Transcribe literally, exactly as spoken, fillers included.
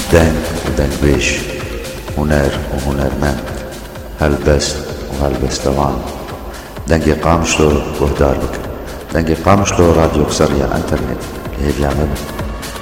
دنگ ودنگبيش، هنر وهنرمند، هلبست وهلبستوان. دنگی قامشلو گهدار بکن. دنگی قامشلو راديو قصرية انترنت. هيدي عمل